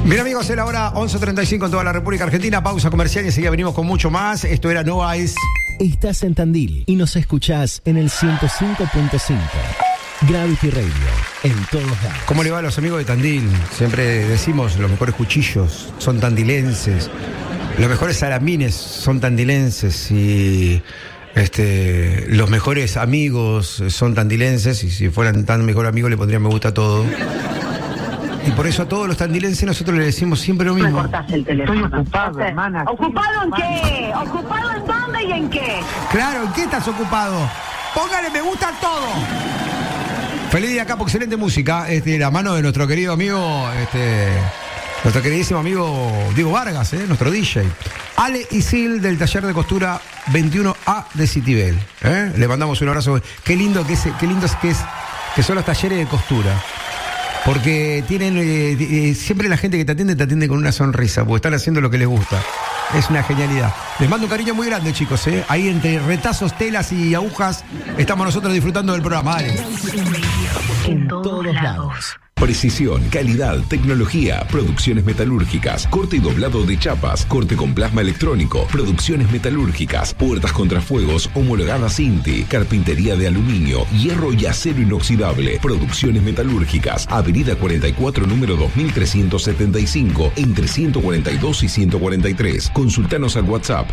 Bien, amigos, es la hora 11:35 en toda la República Argentina. Pausa comercial y enseguida venimos con mucho más. Esto era No Ice. Estás en Tandil y nos escuchás en el 105.5. Gravity Radio, en todos lados. ¿Cómo le va a los amigos de Tandil? Siempre decimos, los mejores cuchillos son tandilenses, los mejores salamines son tandilenses y los mejores amigos son tandilenses, y si fueran tan mejor amigos le pondrían me gusta a todo. Y por eso a todos los tandilenses nosotros le decimos siempre lo mismo. Me cortás el teléfono. Estoy ocupado, hermana. ¿Ocupado en qué? ¿Ocupado en dónde y en qué? Claro, ¿en qué estás ocupado? Póngale me gusta a todo. Feliz día, Capo, excelente música. La mano de nuestro querido amigo, nuestro queridísimo amigo Diego Vargas, nuestro DJ. Ale y Sil del taller de costura 21A de Citibel. Le mandamos un abrazo. Qué lindo que son los talleres de costura. Porque tienen siempre la gente que te atiende con una sonrisa, porque están haciendo lo que les gusta. Es una genialidad. Les mando un cariño muy grande, chicos. Ahí entre retazos, telas y agujas estamos nosotros disfrutando del programa. Dale. En todos lados. Precisión, calidad, tecnología, producciones metalúrgicas, corte y doblado de chapas, corte con plasma electrónico, producciones metalúrgicas, puertas contrafuegos homologadas INTI, carpintería de aluminio, hierro y acero inoxidable, producciones metalúrgicas, Avenida 44, número 2375, entre 142 y 143. Consultanos al WhatsApp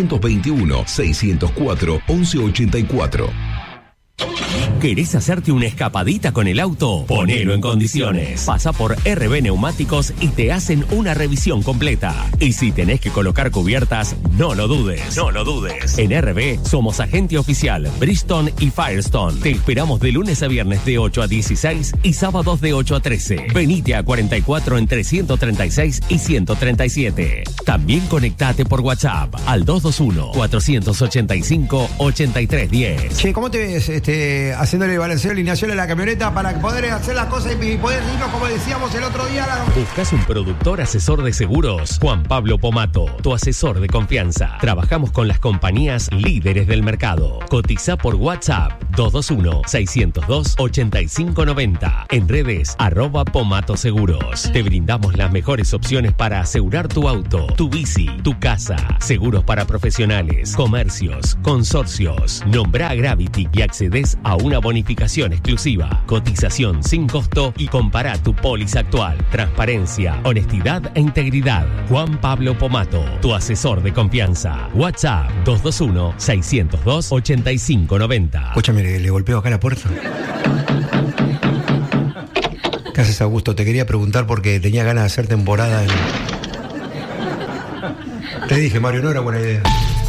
221-604-1184. ¿Querés hacerte una escapadita con el auto? Ponelo en condiciones. Pasa por RB Neumáticos y te hacen una revisión completa. Y si tenés que colocar cubiertas, no lo dudes. No lo dudes. En RB somos agente oficial Bridgestone y Firestone. Te esperamos de lunes a viernes de 8 a 16 y sábados de 8 a 13. Venite a 44 entre 136 y 137. También conectate por WhatsApp al 221-485-8310. Che, ¿cómo te ves haciéndole balanceo de alineación a la camioneta para poder hacer las cosas y poder irnos, como decíamos el otro día? ¿Buscas un productor asesor de seguros? Juan Pablo Pomato, tu asesor de confianza. Trabajamos con las compañías líderes del mercado. Cotiza por WhatsApp 221-602-8590. En redes @Pomato Seguros. Te brindamos las mejores opciones para asegurar tu auto, tu bici, tu casa. Seguros para profesionales, comercios, consorcios. Nombrá a Gravity y accedes a una bonificación exclusiva, cotización sin costo y compará tu póliza actual. Transparencia, honestidad e integridad. Juan Pablo Pomato, tu asesor de confianza. WhatsApp 221-602-8590. Escúchame, le golpeo acá la puerta. ¿Qué haces, Augusto? Te quería preguntar porque tenía ganas de hacer temporada en... Te dije, Mario, no era buena idea.